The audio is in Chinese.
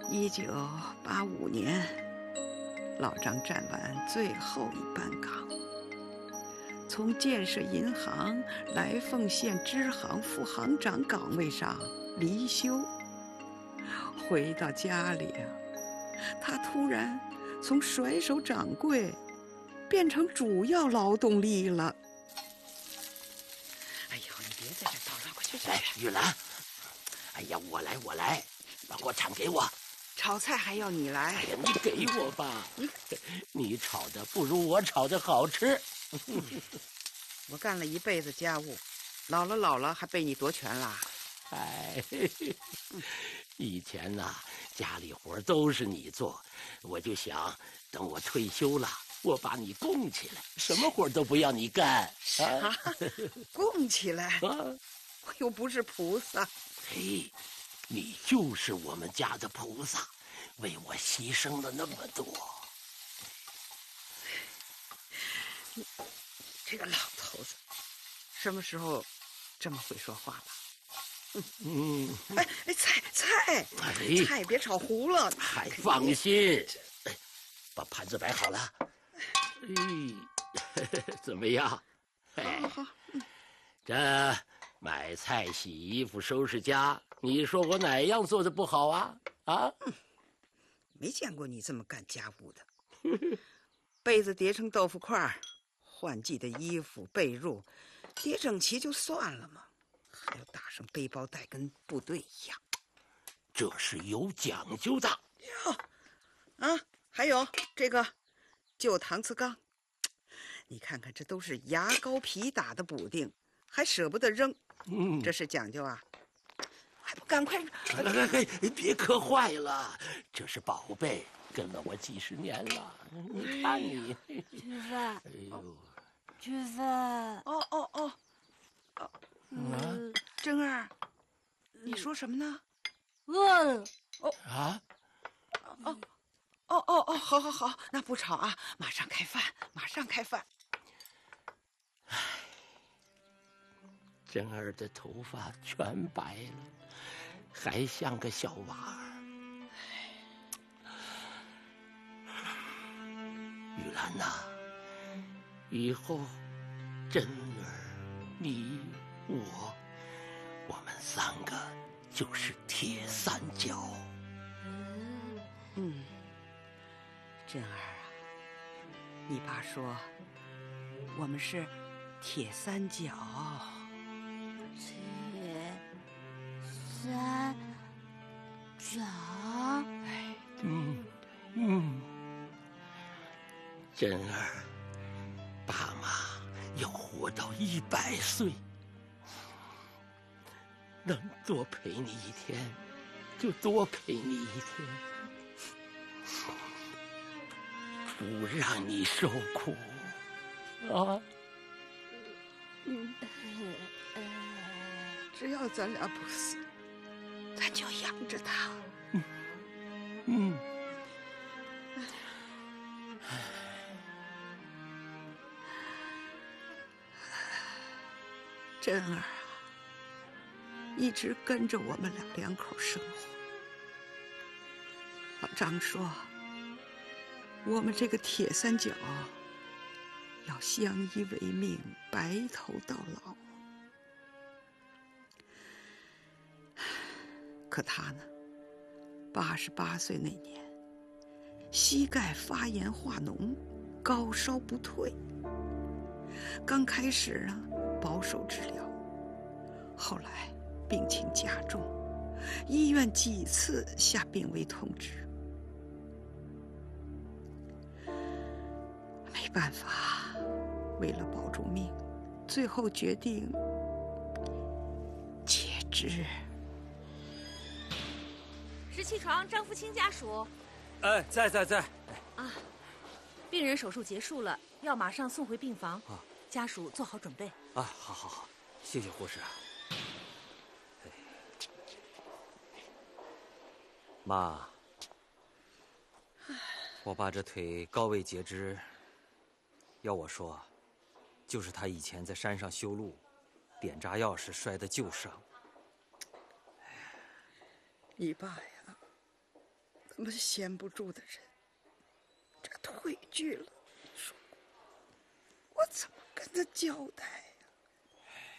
1985年，老张站完最后一班岗，从建设银行来凤县支行副行长岗位上离休。回到家里啊，他突然从甩手掌柜变成主要劳动力了。哎呦，你别在这叨叨，快去！ 哎，玉兰，哎呀，我来，把锅铲给我。 炒菜还要你来？ 哎呀，你给我吧，你炒的不如我炒的好吃。 我干了一辈子家务，老了还被你夺权啦？ 哎，以前呐，家里活都是你做，我就想等我退休了，我把你供起来，什么活都不要你干。 啊，供起来？我又不是菩萨。 嘿，你就是我们家的菩萨，为我牺牲了那么多。 你这个老头子，什么时候这么会说话了？菜别炒糊了。 还放心，把盘子摆好了。怎么样？ 好。 这买菜、洗衣服、收拾家，你说我哪样做的不好啊？ 没见过你这么干家务的。被子叠成豆腐块，换季的衣服、被褥叠整齐就算了嘛，还要打上背包带，跟部队一样。 这是有讲究的。 还有这个旧搪瓷缸，你看看，这都是牙膏皮打的补丁，还舍不得扔。这是讲究啊！还不赶快！ 别磕坏了，这是宝贝，跟了我几十年了。你看你， 菊芬，哎呦，菊芬， 珍儿，你说什么呢？ 饿了。 好，那不吵啊，马上开饭。 珍儿的头发全白了，还像个小娃儿。玉兰呐，以后珍儿、你、我们三个就是铁三角。 珍儿啊，你爸说我们是铁三角。 铁三角。 珍儿，爸妈要活到100岁，能多陪你一天就多陪你一天，不让你受苦啊！ 只要咱俩不死，咱就养着他。珍儿啊，一直跟着我们两口生活。老张说，我们这个铁三角要相依为命，白头到老。可他呢，88岁那年，膝盖发炎化脓，高烧不退。刚开始啊，保守治疗，后来病情加重，医院几次下病危通知。没办法，为了保住命，最后决定截肢。 17床张福清家属。 在。 病人手术结束了，要马上送回病房。家属做好准备。 好，谢谢护士。妈，我爸这腿高位截肢，要我说，就是他以前在山上修路，点炸药时摔的旧伤。 你爸呀， 么闲不住的人，这个腿锯了，说过，我怎么跟他交代？